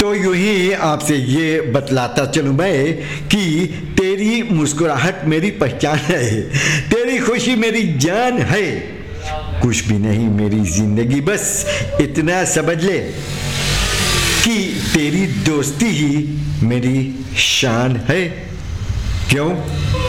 तो यूं ही आपसे ये बतलाता चलूं मैं कि तेरी मुस्कुराहट मेरी पहचान है, तेरी खुशी मेरी जान है। कुछ भी नहीं मेरी जिंदगी, बस इतना समझ ले कि तेरी दोस्ती ही मेरी शान है। क्यों?